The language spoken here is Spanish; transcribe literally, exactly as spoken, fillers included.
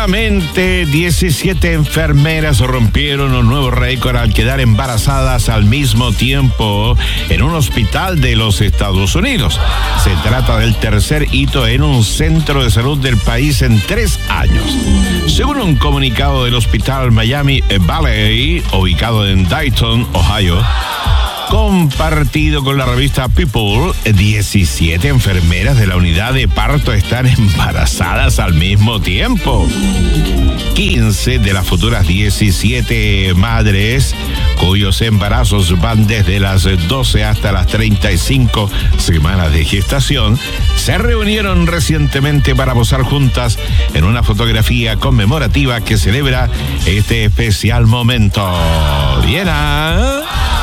Solamente diecisiete enfermeras rompieron un nuevo récord al quedar embarazadas al mismo tiempo en un hospital de los Estados Unidos. Se trata del tercer hito en un centro de salud del país en tres años. Según un comunicado del Hospital Miami Valley, ubicado en Dayton, Ohio, compartido con la revista People, diecisiete enfermeras de la unidad de parto están embarazadas al mismo tiempo. quince de las futuras diecisiete madres, cuyos embarazos van desde las doce hasta las treinta y cinco semanas de gestación, se reunieron recientemente para posar juntas en una fotografía conmemorativa que celebra este especial momento. Bien, ¿ah?